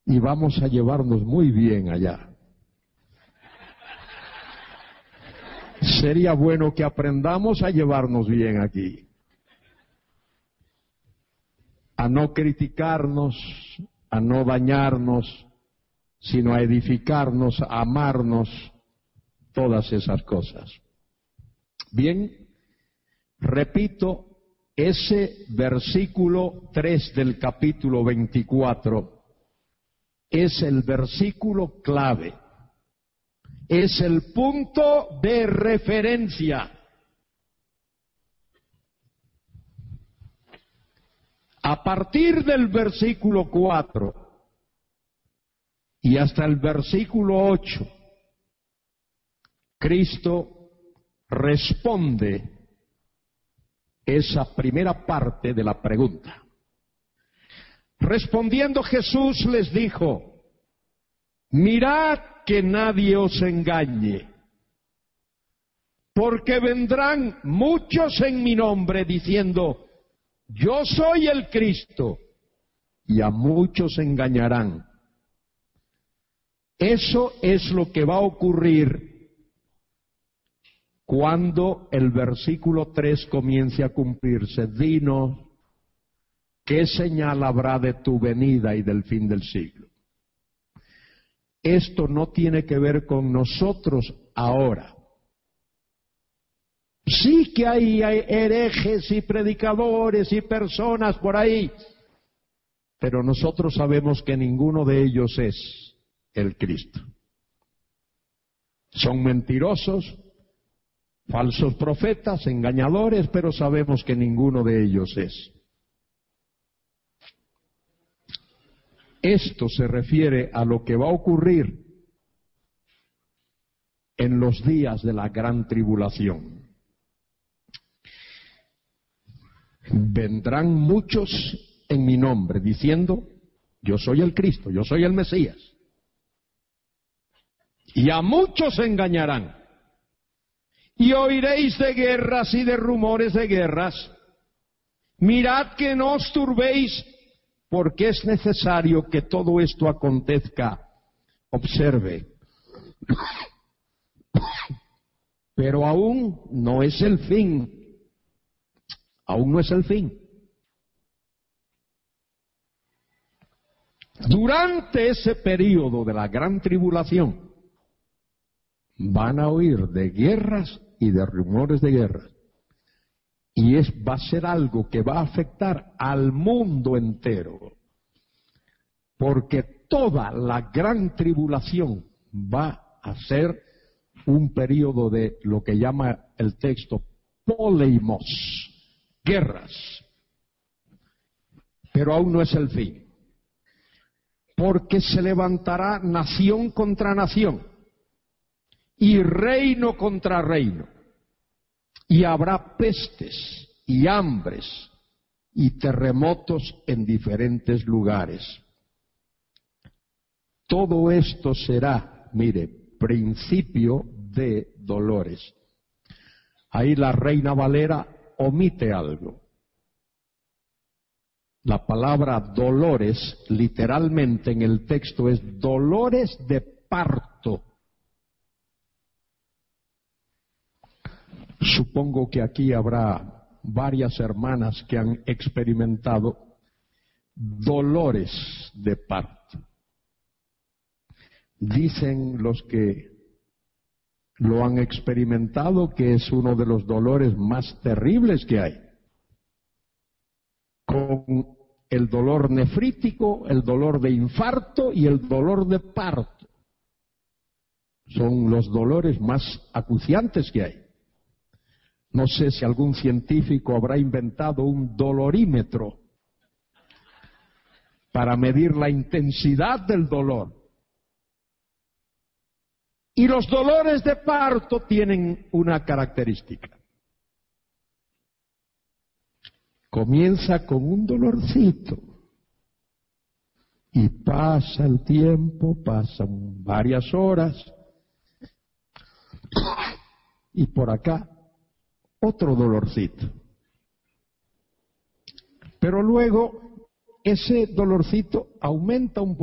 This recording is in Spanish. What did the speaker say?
y vamos a llevarnos muy bien allá. Sería bueno que aprendamos a llevarnos bien aquí, a no criticarnos, a no dañarnos, sino a edificarnos, a amarnos, todas esas cosas. Bien, repito, ese versículo 3 del capítulo 24 es el versículo clave, es el punto de referencia. A partir del versículo 4 y hasta el versículo 8, Cristo responde esa primera parte de la pregunta. Respondiendo Jesús les dijo: mirad que nadie os engañe, porque vendrán muchos en mi nombre diciendo: yo soy el Cristo, y a muchos engañarán. Eso es lo que va a ocurrir cuando el versículo 3 comience a cumplirse. Dinos, ¿qué señal habrá de tu venida y del fin del siglo? Esto no tiene que ver con nosotros ahora. Sí que hay herejes y predicadores y personas por ahí, pero nosotros sabemos que ninguno de ellos es el Cristo. Son mentirosos, falsos profetas, engañadores, pero sabemos que ninguno de ellos es. Esto se refiere a lo que va a ocurrir en los días de la gran tribulación. Vendrán muchos en mi nombre diciendo: yo soy el Cristo, yo soy el Mesías. Y a muchos engañarán. Y oiréis de guerras y de rumores de guerras. Mirad que no os turbéis, porque es necesario que todo esto acontezca. Observe. Pero aún no es el fin. Aún no es el fin. Durante ese periodo de la gran tribulación, van a oír de guerras y de rumores de guerras. Y va a ser algo que va a afectar al mundo entero. Porque toda la gran tribulación va a ser un periodo de lo que llama el texto poleimos, guerras. Pero aún no es el fin. Porque se levantará nación contra nación y reino contra reino. Y habrá pestes y hambres y terremotos en diferentes lugares. Todo esto será, mire, principio de dolores. Ahí la Reina Valera omite algo. La palabra dolores, literalmente en el texto, es dolores de parto. Supongo que aquí habrá varias hermanas que han experimentado dolores de parto. Dicen los que lo han experimentado que es uno de los dolores más terribles que hay. Con el dolor nefrítico, el dolor de infarto y el dolor de parto. Son los dolores más acuciantes que hay. No sé si algún científico habrá inventado un dolorímetro para medir la intensidad del dolor. Y los dolores de parto tienen una característica. Comienza con un dolorcito y pasa el tiempo, pasan varias horas y por acá otro dolorcito. Pero luego ese dolorcito aumenta un poco.